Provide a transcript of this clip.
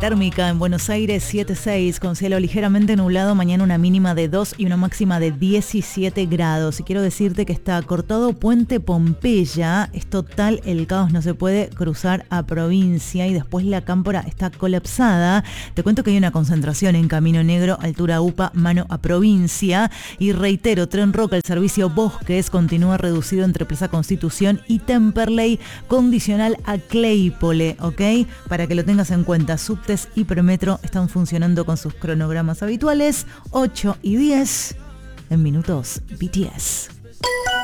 Térmica en Buenos Aires 7,6 con cielo ligeramente nublado, mañana una mínima de 2 y una máxima de 17 grados. Y quiero decirte que está cortado Puente Pompeya, es total el caos, no se puede cruzar a provincia y después la Cámpora está colapsada. Te cuento que hay una concentración en Camino Negro, altura UPA, mano a provincia. Y reitero, Tren Roca, el servicio Bosques continúa reducido entre Plaza Constitución y Temperley, condicional a Claypole, ¿ok? Para que lo tengas en cuenta, subtes y Premetro están funcionando con sus cronogramas habituales, 8 y 10 en minutos BTS.